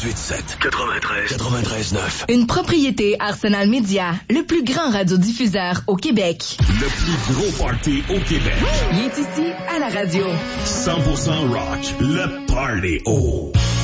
98.7. 93.9. Une propriété Arsenal Media, le plus grand radiodiffuseur au Québec. Le plus gros party au Québec. Il est ici à la radio. 100% rock. Le Party.